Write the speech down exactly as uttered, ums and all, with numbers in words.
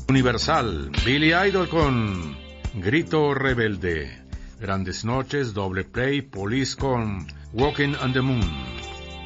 Universal, Billy Idol con Grito Rebelde. Grandes Noches, Doble Play, Police con Walking on the Moon.